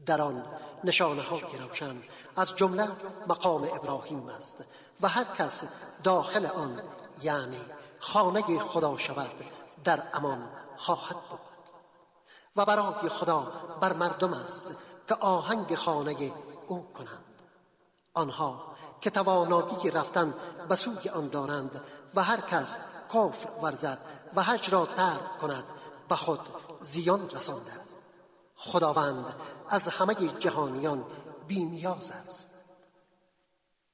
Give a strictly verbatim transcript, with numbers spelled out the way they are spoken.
در آن نشانه های روشن از جمله مقام ابراهیم است و هر کس داخل آن یعنی خانه خدا شود در امان خواهد بود. و برای خدا بر مردم است که آهنگ خانه او کنند، آنها که توانایی رفتن به سوی آن دارند و هر کس کفر ورزد و حج را ترک کند به خود زیان رسانده. خداوند از همه جهانیان بی نیاز است.